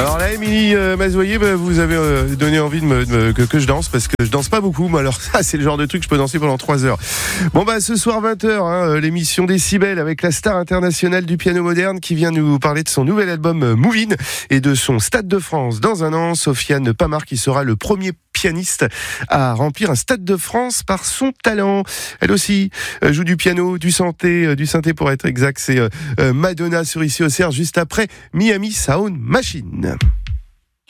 Alors là, Émilie Mazoyer, vous avez donné envie que je danse, parce que je danse pas beaucoup. Mais alors ça, c'est le genre de truc que je peux danser pendant 3 heures. Bon ce soir 20h, l'émission Décibel avec la star internationale du piano moderne qui vient nous parler de son nouvel album Move In et de son Stade de France. Dans un an, Sofiane Pamart qui sera le premier pianiste à remplir un Stade de France par son talent. Elle aussi joue du piano, du synthé pour être exact. C'est Madonna sur Ici au Cerf, juste après Miami Sound Machine.